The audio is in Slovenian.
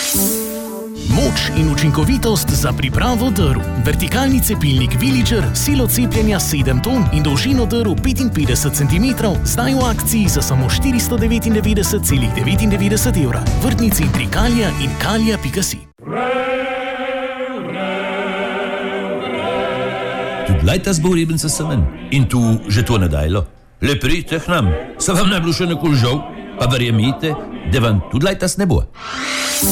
Moč in učinkovitost za pripravo drv. Vertikalni cepilnik Villager, silo cepljenja 7 ton in dolžino drv 55 cm, zdaj v akciji za samo 499,99 evra. Vrtnici Trikalija in Kalija.si. Tudi lajta zboreben se semen. In tu že to nadajlo. Le pridite k nam. Se vam ne bilo še nekoli žal, pa verjemite, da vam tudi lajta ne bo.